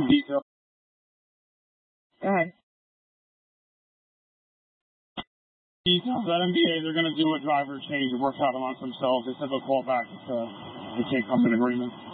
Detail. Go ahead. Details at NBA, they're going to do a driver change and work out amongst themselves. They said they'll call back if they can't come to an agreement.